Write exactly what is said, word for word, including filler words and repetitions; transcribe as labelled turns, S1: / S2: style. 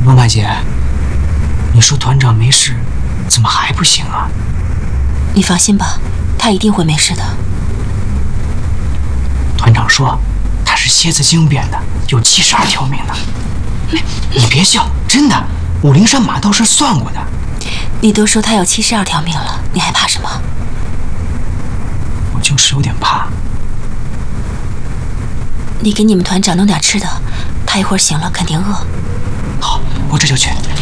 S1: 罗曼姐，你说团长没事，怎么还不行啊？
S2: 你放心吧，他一定会没事的。
S1: 团长说他是蝎子精变的，有七十二条命呢。你你别笑，真的，武陵山马道士算过的。
S2: 你都说他有七十二条命了，你还怕什么？
S1: 我就是有点怕。
S2: 你给你们团长弄点吃的，他一会儿醒了肯定饿。
S1: 好，我这就去。